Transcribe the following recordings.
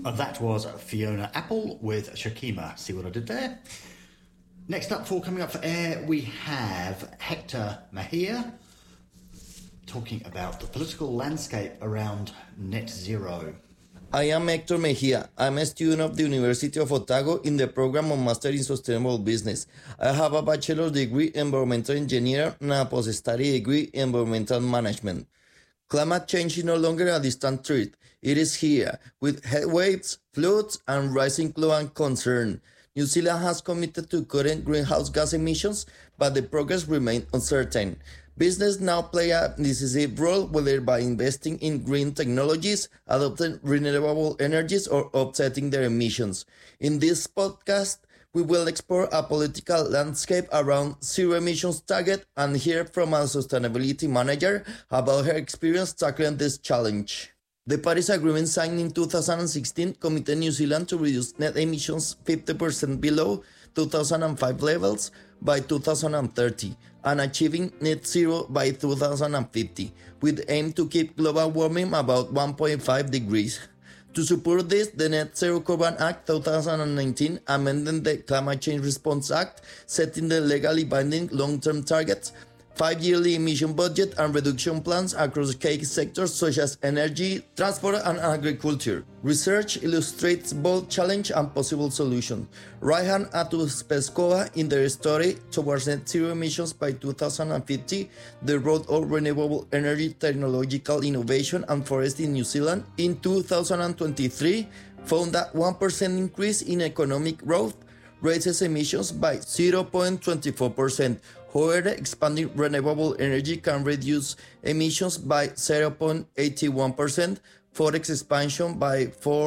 That was Fiona Apple with Shakima. See what I did there? Next up, coming up for air, we have Hector Mejia talking about the political landscape around net zero. I am Hector Mejia. I'm a student of the University of Otago in the program of Master in Sustainable Business. I have a bachelor's degree in environmental engineering and a post-study degree in environmental management. Climate change is no longer a distant threat. It is here, with heat waves, floods, and rising global concern. New Zealand has committed to cutting greenhouse gas emissions, but the progress remains uncertain. Business now play a decisive role, whether by investing in green technologies, adopting renewable energies, or offsetting their emissions. In this podcast, we will explore a political landscape around zero emissions target and hear from a sustainability manager about her experience tackling this challenge. The Paris Agreement signed in 2016 committed New Zealand to reduce net emissions 50% below 2005 levels by 2030 and achieving net zero by 2050, with the aim to keep global warming about 1.5 degrees. To support this, the Net Zero Carbon Act 2019 amended the Climate Change Response Act, setting the legally binding long-term targets, 5-yearly emission budget and reduction plans across key sectors such as energy, transport and agriculture. Research illustrates both challenge and possible solutions. Raihan Atu-Peskova in their study Towards Net Zero Emissions by 2050, the Road of Renewable Energy Technological Innovation and Forest in New Zealand, in 2023 found that 1% increase in economic growth raises emissions by 0.24%. However, expanding renewable energy can reduce emissions by 0.81%, forex expansion by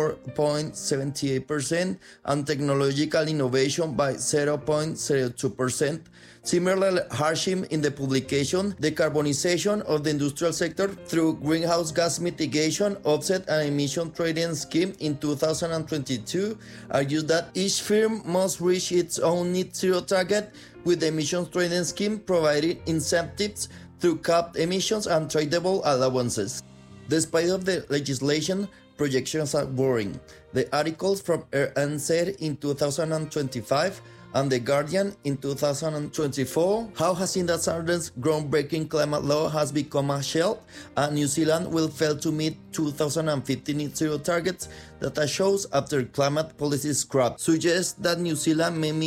4.78%, and technological innovation by 0.02%. Similarly, Harshim in the publication Decarbonization of the Industrial Sector through Greenhouse Gas Mitigation, Offset and Emission Trading Scheme in 2022 argues that each firm must reach its own net zero target, with the emissions trading scheme providing incentives through capped emissions and tradable allowances. Despite of the legislation, projections are worrying. The articles from RNZ in 2025 and The Guardian in 2024, how Jacinda Ardern's groundbreaking climate law has become a shell, and New Zealand will fail to meet 2050 net zero targets, data shows after climate policy scrap suggests that New Zealand may meet